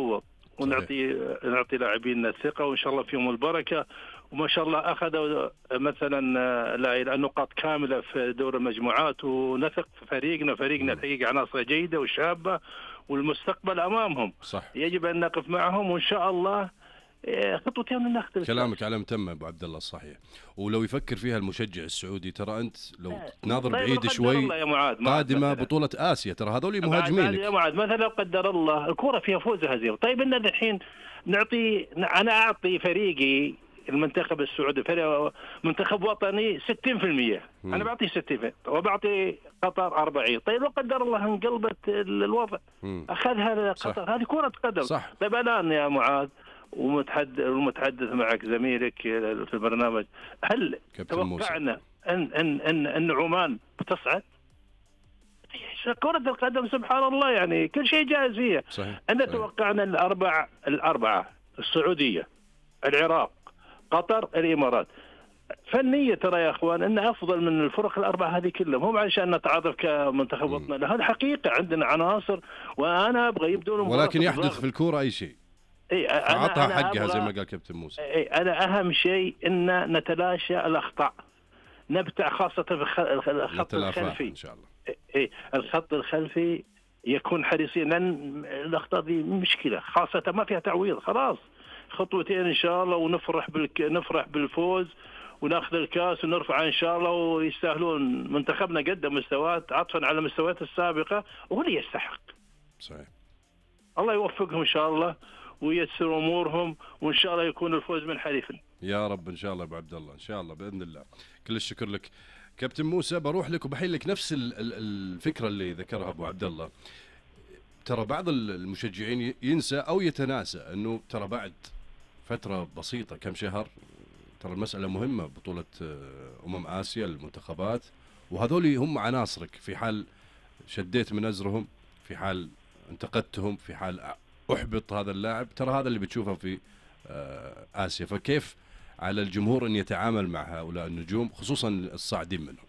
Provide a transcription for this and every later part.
نعوض ونعطي لاعبينا الثقة، وإن شاء الله فيهم البركة. وما شاء الله أخذوا مثلا النقاط كاملة في دور المجموعات، ونثق في فريقنا الحقيقة عناصر جيدة وشابة والمستقبل أمامهم. صح. يجب أن نقف معهم، وإن شاء الله خطوتين نختلف. كلامك على متم أبو عبد الله صحيح. ولو يفكر فيها المشجع السعودي، ترى أنت لو تناظر بعيد شوي قادمة بطولة آسيا، ترى هذول مهاجمينك يا معاذ. مثلا لو قدر الله الكرة فيها فوز وهزيمة، طيب إن الحين أنا أعطي فريقي المنتخب السعودي منتخب وطني 60%، أنا بعطيه 60% وبعطي قطر 40. طيب لو قدر الله انقلبت الوضع أخذها قطر، هذه كرة قدم. صح. طيب الآن يا معاذ ومتحدث معك زميلك في البرنامج، هل توقعنا أن عمان بتصعد؟ كرة القدم سبحان الله يعني كل شيء جاهز فيها. أن توقعنا الأربعة السعودية، العراق، قطر، الإمارات، فنية ترى يا أخوان أن أفضل من الفرق الأربعة هذه كلهم، هم عشان نتعاطف كمنتخب وطني، هذا حقيقة عندنا عناصر، وأنا أبغى يبدون ولكن يحدث في الكورة أي شيء فعطها حقها زي ما قال كابتن موسى. أنا أهم شيء أن نتلاشى الأخطاء، نبتع خاصة في الخط الخلفي إن شاء الله. الخط الخلفي يكون حريصين، لأن الأخطاء دي مشكلة، خاصة ما فيها تعويض. خلاص خطوتين إن شاء الله ونفرح بالفوز وناخذ الكاس ونرفع إن شاء الله، ويستاهلون. منتخبنا قدم مستويات عطفا على المستويات السابقة، وهو اللي يستحق. صحيح. الله يوفقهم إن شاء الله وييسر أمورهم، وإن شاء الله يكون الفوز من حليف. يا رب إن شاء الله أبو عبد الله، إن شاء الله بإذن الله. كل الشكر لك كابتن موسى. بروح لك وبحيل لك نفس الفكرة اللي ذكرها أبو عبد الله. ترى بعض المشجعين ينسى أو يتناسى أنه ترى بعد فترة بسيطة كم شهر، ترى المسألة مهمة، بطولة آسيا المنتخبات، وهذول هم عناصرك في حال شديت من أزرهم، في حال انتقدتهم، في حال أحبط هذا اللاعب، ترى هذا اللي بتشوفه في آسيا. فكيف على الجمهور أن يتعامل مع هؤلاء النجوم خصوصا الصاعدين منهم؟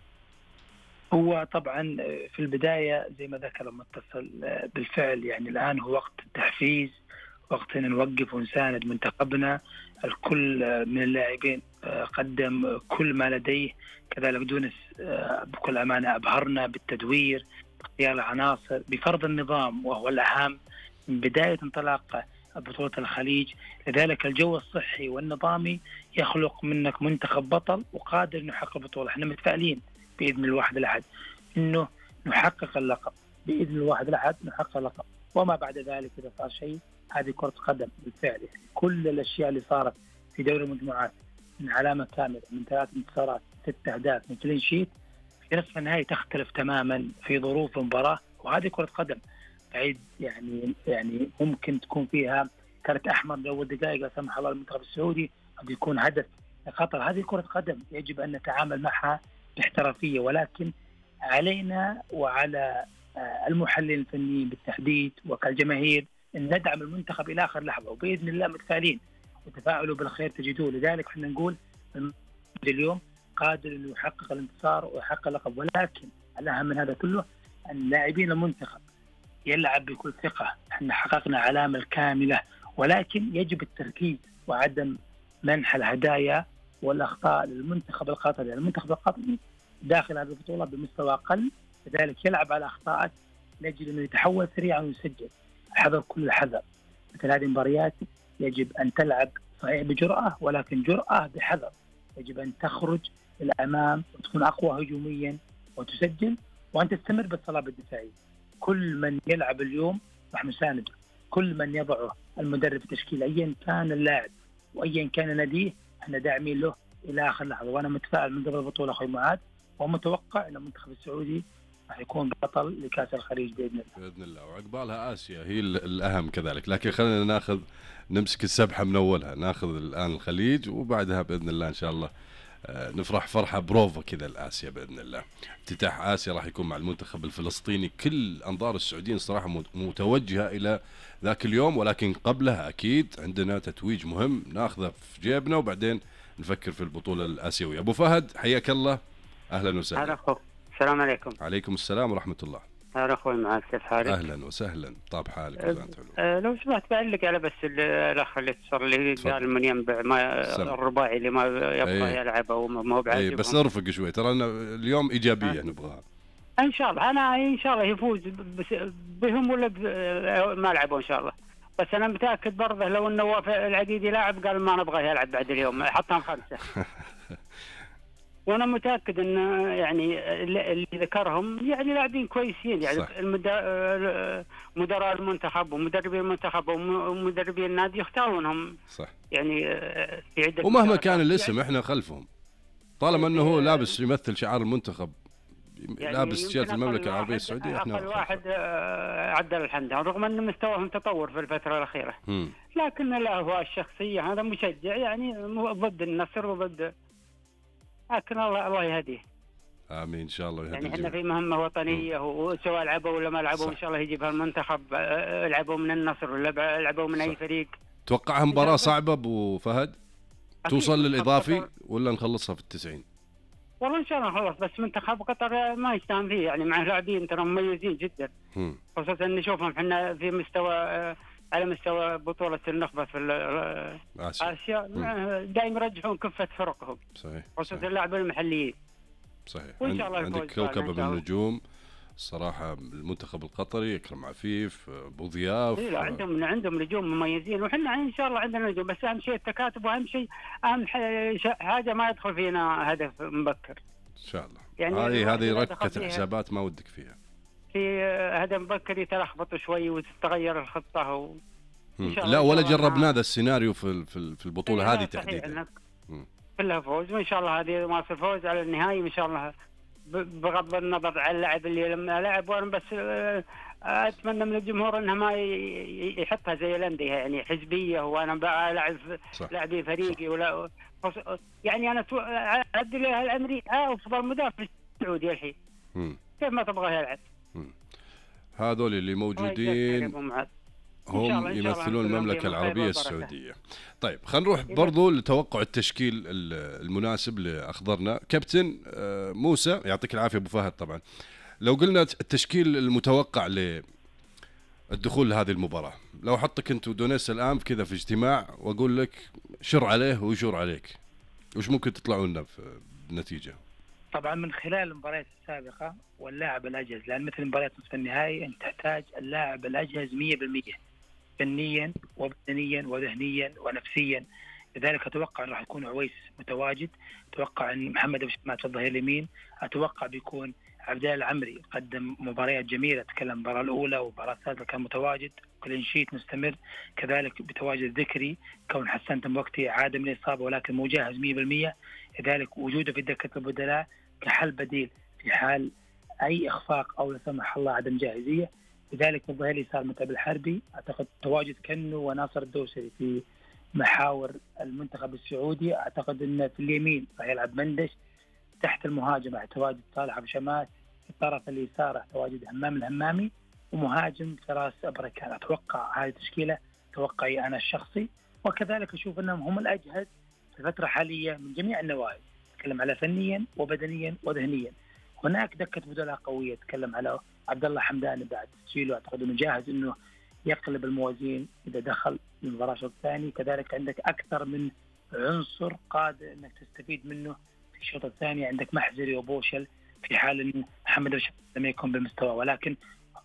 هو طبعا في البداية زي ما ذكر المتصل بالفعل، يعني الآن هو وقت التحفيز، وقت أن نوقف ونساند منتخبنا. الكل من اللاعبين قدم كل ما لديه، كذلك دونس بكل أمانة أبهرنا بالتدوير، باختيار العناصر، بفرض النظام وهو الأهم من بداية انطلاق بطولة الخليج. لذلك الجو الصحي والنظامي يخلق منك منتخب بطل وقادر أن يحقق البطولة. احنا متفائلين بإذن الواحد الأحد أنه نحقق اللقب، بإذن الواحد الأحد نحقق اللقب، وما بعد ذلك إذا صار شيء هذه كرة قدم بالفعل. كل الأشياء اللي صارت في دوري المجموعات من علامة كاملة، من 3 انتصارات، 6 أهداف، من كلين شيت، في نصف النهائي تختلف تماما في ظروف المباراة، وهذه كرة قدم. بعيد يعني ممكن تكون فيها كرت أحمر لأول دقائق لا سمح الله المنتخب السعودي، قد يكون هدف خطر. هذه كرة قدم يجب أن نتعامل معها باحترافية، ولكن علينا وعلى المحللين الفنيين بالتحديد وكالجماهير أن ندعم المنتخب إلى آخر لحظة، وبإذن الله متفائلين وتفاؤلوا بالخير تجدوه. لذلك احنا نقول اليوم قادر أن يحقق الانتصار ويحقق اللقب، ولكن الأهم من هذا كله أن لاعبين المنتخب يلعب بكل ثقة. احنا حققنا علامة الكاملة، ولكن يجب التركيز وعدم منح الهدايا والأخطاء للمنتخب القطري. المنتخب القطري داخل هذه البطولة بمستوى أقل، لذلك يلعب على أخطاء لأجل أنه يتحول سريعا ويسجل. الحذر كل الحذر، مثل هذه المباريات يجب أن تلعب صحيح بجرأة، ولكن جرأة بحذر. يجب أن تخرج للأمام وتكون أقوى هجوميا وتسجل، وأن تستمر بالصلابة الدفاعية. كل من يلعب اليوم نحن نسانده، كل من يضعه المدرب في تشكيل أيا كان اللاعب وأيا كان ناديه احنا داعمين له إلى آخر لحظة. وأنا متفائل من قبل البطولة أخوي معاذ، ومتوقع أن المنتخب السعودي راح يكون بطل لكأس الخليج بإذن الله. بإذن الله، وعقبالها آسيا هي الأهم كذلك. لكن خلينا نمسك السبحة من أولها، ناخذ الآن الخليج وبعدها بإذن الله إن شاء الله نفرح فرحة بروفا كذا الآسيا بإذن الله. افتتاح آسيا راح يكون مع المنتخب الفلسطيني. كل أنظار السعوديين صراحة متوجهة إلى ذاك اليوم، ولكن قبلها أكيد عندنا تتويج مهم ناخذه في جيبنا، وبعدين نفكر في البطولة الآسيوية. أبو فهد حياك الله، أهلا وسهلا. السلام عليكم. عليكم السلام ورحمة الله. هلا اخوي معك، كيف حالك؟ اهلا وسهلا، طاب حالك وانت حلو. لو سمحت بعلق على بس الاخ اللي اتصل لي قال من ينبع ما الرباعي اللي ما يبغى يلعب او ما هو بعاجبهم. بس نرفق شوي، ترى اليوم ايجابيه نبغاها ان شاء الله. انا ان شاء الله يفوز بهم ولا ما لعبوا ان شاء الله، بس انا متاكد برضه لو انه العقيدي لاعب قال ما نبغى يلعب بعد اليوم حطهم 5. وانا متاكد ان يعني اللي ذكرهم يعني لاعبين كويسين، يعني مدراء المنتخب ومدربين المنتخب ومدربين النادي يختارونهم صح، يعني في عده ومهما كان الاسم يعني احنا خلفهم طالما انه هو لابس يمثل شعار المنتخب، يعني لابس تيشيرت المملكه العربيه السعوديه. احنا اقل واحد عدل الحمد رغم ان مستواهم تطور في الفتره الاخيره، لكن له هو الشخصيه، هذا مشجع يعني ضد النصر وضد، لكن الله يهديه. امين ان شاء الله يهديه. يعني احنا في مهمه وطنيه وسواء لعبوا ولا ما لعبوا ان شاء الله يجيبها المنتخب، لعبوا من النصر ولا لعبوا من اي فريق. توقعها مباراه صعبه ابو فهد؟ توصل للاضافي ولا نخلصها في ال90؟ والله ان شاء الله نخلص، بس منتخب قطر ما يستهان فيه، يعني مع لاعبين ترى مميزين جدا، خصوصا نشوفهم احنا في مستوى على مستوى بطولة النخبة في آسيا دائما يرجحون كفة فرقهم، صحيح، خصوصا اللاعبين المحليين. صحيح. وإن شاء الله عندك كوكب من النجوم الصراحة، المنتخب القطري أكرم عفيف، أبو ضياف. لا عندهم نجوم مميزين، وحنا إن شاء الله عندنا نجوم، بس أهم شيء التكاتف، وأهم شيء حاجة ما يدخل فينا هدف مبكر إن شاء الله. يعني هذه ركة الحسابات ما ودك فيها. في هدف مبكر يتلخبط شوي وتتغير الخطة لا ولا جربنا هذا السيناريو في البطولة هذه تحديدا. كلها فوز، وإن شاء الله هذه مواصل فوز على النهائي إن شاء الله، بغض النظر عن اللاعب اللي لما لعب. وأنا بس أتمنى من الجمهور أنه ما يحطها زي الأندية يعني حزبية، وأنا بلعب لاعبي فريقي ولا يعني أنا أعد لها الأمري أفضل مدافع السعودي الحين، كيف ما تبغى يلعب؟ هذول اللي موجودين هم يمثلون المملكة العربية السعودية. طيب خلينا نروح برضو لتوقع التشكيل المناسب لأخضرنا. كابتن موسى يعطيك العافية أبو فهد، طبعا لو قلنا التشكيل المتوقع للدخول لهذه المباراة، لو حطك أنت ودونيس الآن كذا في اجتماع وأقول لك شر عليه ويشور عليك، وش ممكن تطلعوا لنا بنتيجة؟ طبعا من خلال المباريات السابقة واللاعب الأجهز، لأن مثل مباريات نصف النهائي أنت تحتاج اللاعب الأجهز 100% فنيا وبدنيا وذهنيا ونفسيا. لذلك أتوقع أنه راح يكون عويس متواجد، أتوقع أن محمد أبو شمات في الظهير اليمين، أتوقع بيكون عبد الله العمري قدم مباريات جميلة، تكلم المباراة الأولى والمباراة الثالثة كان متواجد، كلين شيت مستمر، كذلك بتواجد ذكري كون حسن تنبوكتي عاد من الإصابة ولكن مجهز 100%، لذلك وجوده في دكة البدلاء كحل بديل في حال أي إخفاق أو لا سمح الله عدم جاهزية. لذلك في الظهير اليسار متعب الحربي، أعتقد تواجد كنو وناصر الدوسري في محاور المنتخب السعودي، أعتقد أن في اليمين راح يلعب مندش، تحت المهاجم راح تواجد صالح أبو شماس، في الطرف اليسار راح تواجد همام الهمامي، ومهاجم فراس أبركان. أتوقع هذه التشكيلة توقعي أنا الشخصي، وكذلك أشوف أنهم هم الأجهز في الفترة الحالية من جميع النواحي، تكلم على فنيا وبدنيا وذهنيا. هناك دكة بدلاء قوية، تكلم على عبد الله حمداني بعد تسجيله، أعتقد أنه جاهز أنه يقلب الموازين إذا دخل المباراة الشوط الثاني. كذلك عندك أكثر من عنصر قادر أنك تستفيد منه في الشوط الثاني، عندك محزري وبوشل في حال أن محمد رشد لم يكن بمستوى، ولكن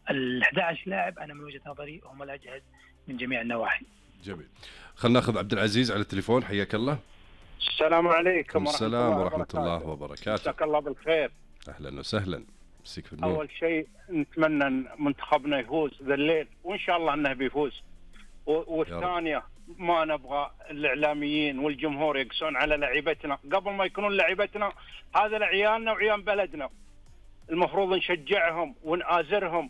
ال11 لاعب أنا من وجهة نظري هم الأجهز من جميع النواحي. جميل. خلنا ناخذ عبد العزيز على التليفون، حياك الله. السلام عليكم ورحمة الله وبركاته. جزاك الله بالخير. أهلا وسهلا. أول شيء نتمنى أن منتخبنا يفوز ذا الليل، وإن شاء الله أنه بيفوز. والثانية ما نبغى الإعلاميين والجمهور يقسون على لعيبتنا قبل ما يكونون لعيبتنا، هذا لعيالنا وعيال بلدنا، المفروض نشجعهم ونآزرهم.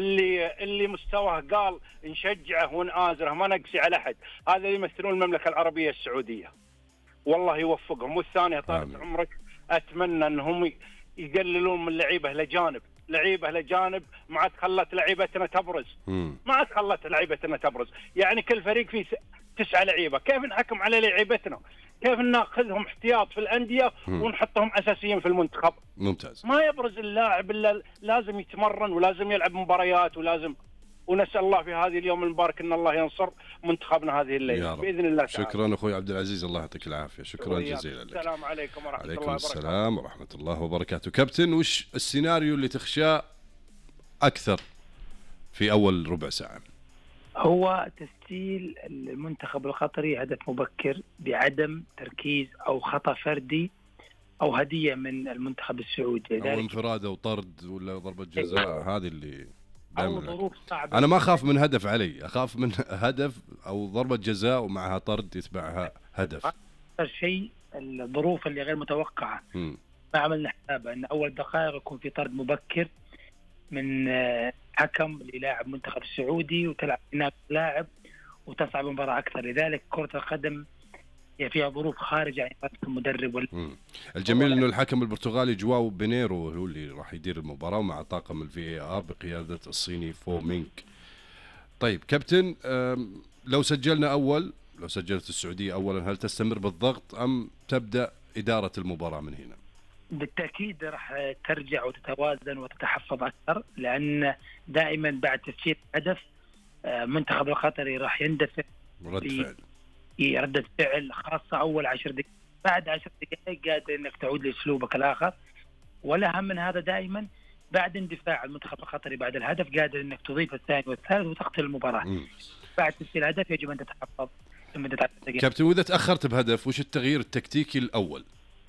اللي مستواه قال نشجعه ونآزره، ما نقسي على أحد. هذا يمثلون المملكة العربية السعودية، والله يوفقهم. والثانية طالت عمرك، أتمنى أنهم يقللون من لعيبة لجانب، ما عاد خلت لعيبتنا تبرز، ما عاد خلت لعيبتنا تبرز. يعني كل فريق فيه 9 لعيبه، كيف نحكم على لعيبتنا؟ كيف ناخذهم احتياط في الانديه ونحطهم اساسيين في المنتخب؟ ممتاز. ما يبرز اللاعب الا لازم يتمرن ولازم يلعب مباريات ولازم، ونسال الله في هذه اليوم المبارك ان الله ينصر منتخبنا هذه الليله باذن الله تعالى. شكرا اخوي عبد العزيز، الله يعطيك العافيه، شكرا جزيلا لك. السلام عليكم ورحمه الله وبركاته. عليكم السلام ورحمه الله وبركاته. كابتن، وش السيناريو اللي تخشاه اكثر في اول ربع ساعه؟ هو تسجيل المنتخب القطري هدف مبكر بعدم تركيز أو خطأ فردي أو هدية من المنتخب السعودي، أو انفراد أو طرد ولا ضربة جزاء. هذه اللي أو ظروف صعبة. أنا ما أخاف من هدف علي، أخاف من هدف أو ضربة جزاء ومعها طرد يتبعها هدف. أكثر شيء الظروف اللي غير متوقعة. ما عملنا حسابها أن أول دقائق يكون في طرد مبكر من حكم للاعب منتخب السعودي وتلعب هناك لاعب وتصعب المباراة أكثر. لذلك كرة القدم هي فيها ظروف خارجة عن إرادة المدرب. الجميل إنه الحكم البرتغالي جواو بينيرو هو اللي راح يدير المباراة مع طاقم الVAR بقيادة الصيني فو مينك. طيب كابتن، لو سجلت السعودية أولا، هل تستمر بالضغط أم تبدأ إدارة المباراة من هنا؟ بالتأكيد راح ترجع وتتوازن وتتحفظ أكثر، لأن دائما بعد تسجيل هدف منتخب القطري راح يندفع ردة فعل، خاصة أول 10 دقائق. بعد 10 دقائق قادر أنك تعود لأسلوبك الآخر، والأهم من هذا دائما بعد اندفاع المنتخب القطري بعد الهدف قادر أنك تضيف الثاني والثالث وتقتل المباراة. بعد تسجيل الهدف يجب أن تتحفظ لمدة 10 دقائق. كابتن، وإذا تأخرت بهدف وش التغيير التكتيكي الأول؟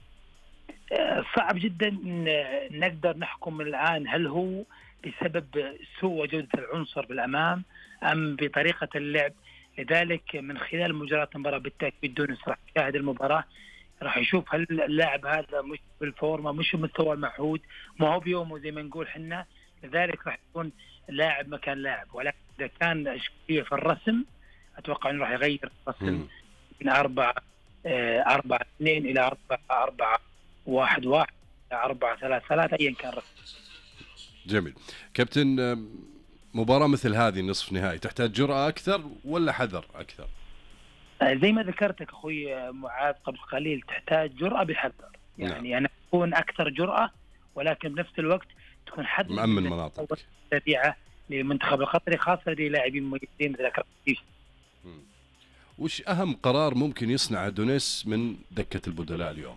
صعب جدا نقدر نحكم الآن هل هو بسبب سوء جودة العنصر بالأمام أم بطريقة اللعب. لذلك من خلال مجريات المباراة بالتأكيد تونس راح تشاهد المباراة، راح يشوف هل اللاعب هذا مش بالفورمة، مش المستوى المعهود، ما هو بيومه زي ما نقول حنا. لذلك راح يكون لاعب مكان لاعب. ولكن إذا كان إشكالية في الرسم أتوقع أنه راح يغير الرسم من 4-4-2 إلى 4-4-1-1 4-3-3 أيا كان رسم. جميل. كابتن، مباراة مثل هذه نصف نهائي تحتاج جرأة أكثر ولا حذر أكثر؟ زي ما ذكرتك أخوي معاذ قبل قليل، تحتاج جرأة بحذر. يعني أنا أكون أكثر جرأة ولكن بنفس الوقت تكون حذر مأمن مناطق سريعة للمنتخب القطري، خاصة للاعبين مميزين ذكرت. وش أهم قرار ممكن يصنعه دونيس من دكة البدلاء اليوم؟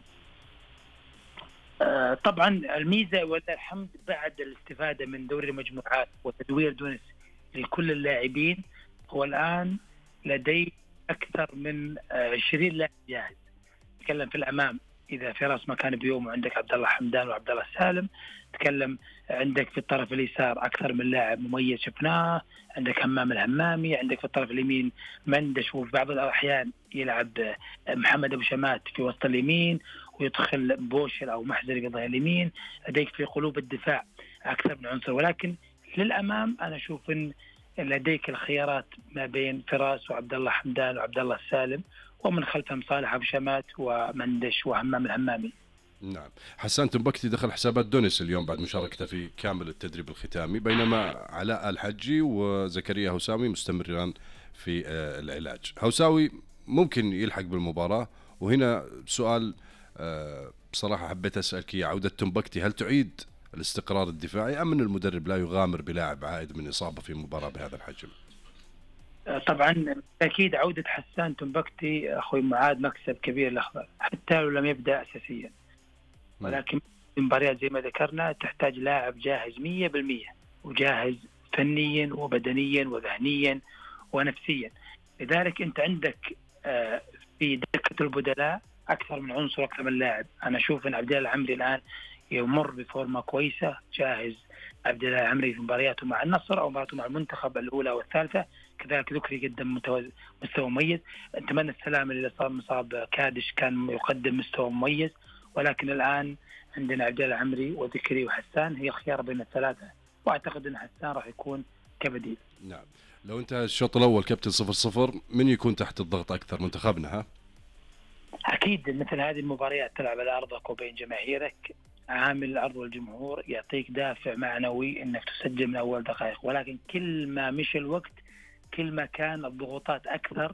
طبعا الميزة ولله الحمد بعد الاستفادة من دوري المجموعات وتدوير تونس لكل اللاعبين، هو الآن لديه أكثر من 20 لاعب جاهز. تكلم في الأمام إذا فراس ما كان بيوم عندك عبد الله حمدان وعبد الله سالم، تكلم عندك في الطرف اليسار أكثر من لاعب مميز شفناه، عندك همام الهمامي، عندك في الطرف اليمين مندش، وفي بعض الأحيان يلعب محمد أبو شمات في وسط اليمين ويدخل بوشل أو محزري في ظهر اليمين. لديك في قلوب الدفاع أكثر من عنصر، ولكن للأمام أنا أشوف أن لديك الخيارات ما بين فراس وعبد الله حمدان وعبد الله السالم، ومن خلفهم صالح أبو شمات ومندش وهمام الهمامي. نعم. حسان تنبكتي دخل حسابات دونيس اليوم بعد مشاركته في كامل التدريب الختامي، بينما علاء الحجي وزكريا هوساوي مستمران في العلاج. هوساوي ممكن يلحق بالمباراة، وهنا سؤال بصراحة حبيت أسألك يا عودة تنبكتي، هل تعيد الاستقرار الدفاعي أم أن المدرب لا يغامر بلاعب عائد من إصابة في مباراة بهذا الحجم؟ طبعا أكيد عودة حسان تنبكتي أخوي معاذ مكسب كبير الأخضر، حتى لو لم يبدأ أساسيا، ولكن المباريات زي ما ذكرنا تحتاج لاعب جاهز 100% وجاهز فنيا وبدنيا وذهنيا ونفسيا. لذلك أنت عندك في دكة البدلاء أكثر من عنصر، أكثر من لاعب. أنا أشوف أن عبد الله العمري الآن يمر بفورمة كويسة، جاهز عبد الله العمري في مبارياته مع النصر أو مباراته مع المنتخب الأولى والثالثة. كذلك ذكري قدم مستوى مميز. نتمنى السلامة اللي صار مصاب كادش، كان يقدم مستوى مميز، ولكن الآن عندنا عبد الله العمري وذكري وحسان هي خيار بين الثلاثة، وأعتقد أن حسان راح يكون كبديل. نعم. لو انتهى الشوط الأول كابتن 0-0 من يكون تحت الضغط أكثر، منتخبنا ها؟ أكيد مثل هذه المباريات تلعب على أرضك وبين جماهيرك، عامل الأرض والجمهور يعطيك دافع معنوي إنك تسجل من أول دقائق، ولكن كل ما مشى الوقت كل ما كان الضغوطات أكثر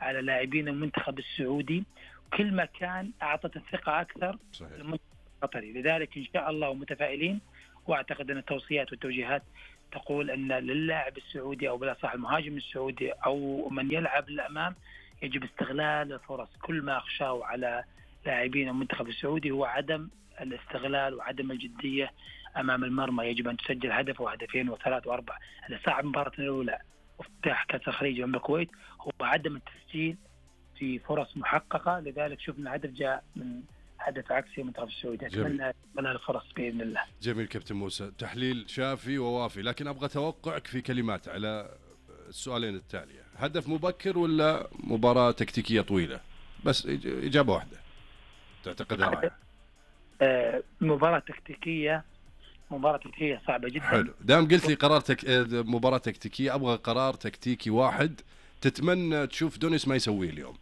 على لاعبين المنتخب السعودي، كل ما كان أعطت الثقة أكثر للمنتخب القطري. لذلك إن شاء الله ومتفائلين، وأعتقد أن التوصيات والتوجيهات تقول أن للاعب السعودي أو بالأصح المهاجم السعودي أو من يلعب للأمام يجب استغلال الفرص. كل ما أخشاه على لاعبين المنتخب السعودي هو عدم الاستغلال وعدم الجدية أمام المرمى. يجب أن تسجل هدف وهدفين وثلاث وأربع. اللي صعب مباراة الأولى وافتتاح كأس الخليج أمام الكويت هو عدم التسجيل في فرص محققة. لذلك شفنا هدف جاء من هدف عكسي المنتخب السعودي. أتمنى الفرص بإذن الله. جميل كابتن موسى، تحليل شافي ووافي، لكن أبغى توقعك في كلمات على السؤالين التالية. هدف مبكر ولا مباراة تكتيكية طويلة؟ بس إجابة واحدة تعتقدها رايحة. مباراة تكتيكية صعبة جدا. حلو، دام قلت لي قرار مباراة تكتيكية، أبغى قرار تكتيكي واحد تتمنى تشوف دونيس ما يسويه اليوم،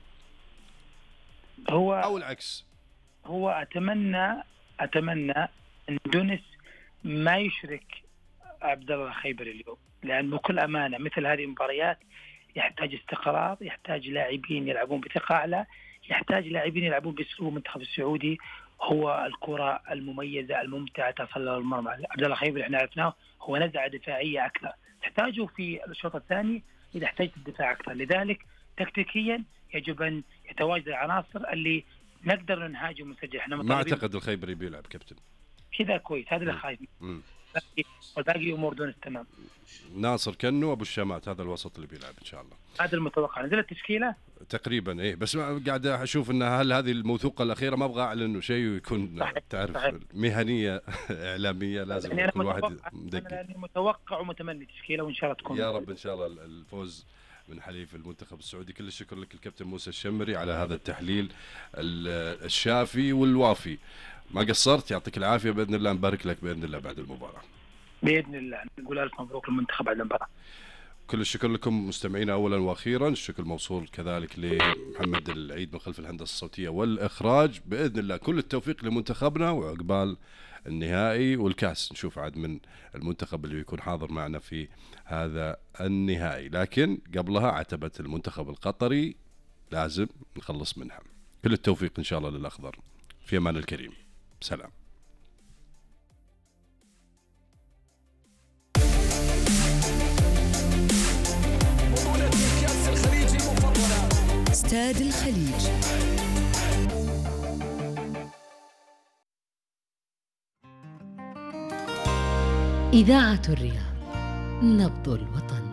هو أو العكس. هو أتمنى أن دونيس ما يشرك عبد الله الخيبري اليوم، لأن بكل أمانة مثل هذه المباريات يحتاج استقرار، يحتاج لاعبين يلعبون بثقة أعلى، يحتاج لاعبين يلعبون بأسلوب المنتخب السعودي، هو الكرة المميزة الممتعة تصل للمرمى. عبد الله الخيبري احنا عرفناه هو نزعة دفاعية أكثر، تحتاجه في الشوط الثاني إذا احتاجت الدفاع أكثر. لذلك تكتيكيا يجب أن يتواجد العناصر اللي نقدر نهاجم ونسجل. احنا ما أعتقد الخيبري بيلعب كابتن كذا كويس، هذا اللي خايف، والباقي أمور دون التمام. ناصر كنو أبو الشامات هذا الوسط اللي بيلعب إن شاء الله. هذا المتوقع. نزل التشكيلة تقريبا إيه، بس قاعد أشوف إن هل هذه الموثوقة الأخيرة ما أبغى أعلن إنه شيء ويكون تعرف مهنية إعلامية لازم يعني كل واحد مدقق. أنا متوقع ومتمني تشكيلة وإن شاء الله تكون يا رب إن شاء الله الفوز من حليف المنتخب السعودي. كل الشكر لك الكابتن موسى الشمري على هذا التحليل الشافي والوافي. ما قصرت، يعطيك العافية بإذن الله، نبارك لك بإذن الله بعد المباراة بإذن الله. نقول ألف مبروك للمنتخب بعد المباراة. كل الشكر لكم مستمعينا أولا وأخيرا. الشكر موصول كذلك لمحمد العيد من خلف الهندسة الصوتية والإخراج. بإذن الله كل التوفيق لمنتخبنا، وعقبال النهائي والكاس نشوف عاد من المنتخب اللي بيكون حاضر معنا في هذا النهائي. لكن قبلها عتبة المنتخب القطري لازم نخلص منها. كل التوفيق إن شاء الله للأخضر. في أمان الكريم. سلام. استاد الخليج. إذاعة الرياض، نبض الوطن.